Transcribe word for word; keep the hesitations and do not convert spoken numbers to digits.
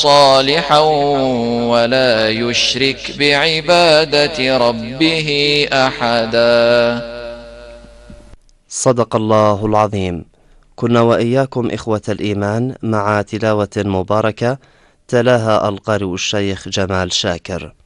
صالحا ولا يشرك بعبادة ربه أحدا. صدق الله العظيم. كنا وإياكم إخوة الإيمان مع تلاوة مباركة تلاها القارئ الشيخ جمال شاكر.